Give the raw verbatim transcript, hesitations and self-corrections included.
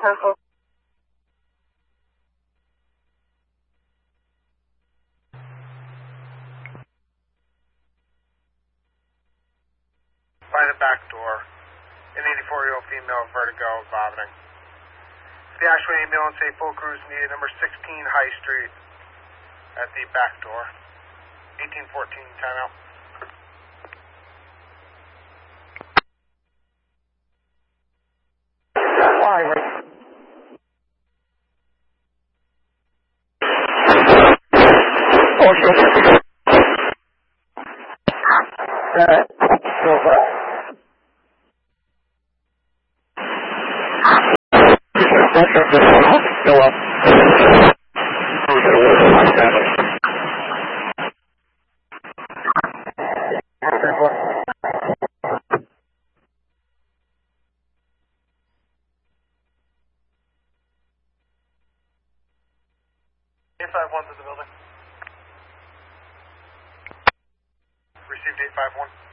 Purple. By the back door, an eighty-four-year-old female, vertigo, vomiting. The Ashway ambulance, a full crews needed, number sixteen High Street, at the back door. eighteen fourteen, time out. Why, right? Oh, sure. Uh, go for it. That's up there. Go up. eight five one to the building. Received eight five one.